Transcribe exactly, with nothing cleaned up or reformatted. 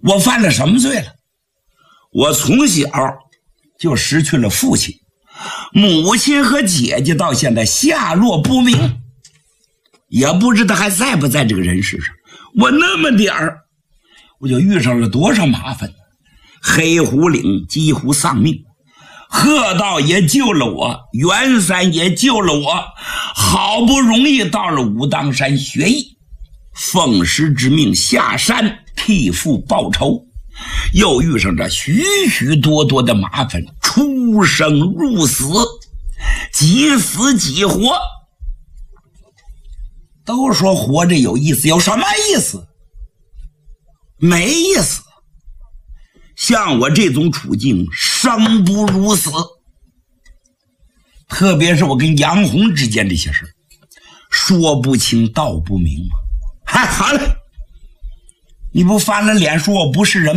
我犯了什么罪了？我从小就失去了父亲，母亲和姐姐到现在下落不明，也不知道还在不在这个人世上。我那么点儿，我就遇上了多少麻烦。黑虎岭几乎丧命，贺道也救了我，袁三也救了我，好不容易到了武当山学艺，奉师之命下山替父报仇，又遇上这许许多多的麻烦，出生入死，几死几活。都说活着有意思，有什么意思？没意思。像我这种处境，生不如死。特别是我跟杨红之间这些事，说不清道不明嘛。嗨，好了，你不翻了脸说我不是人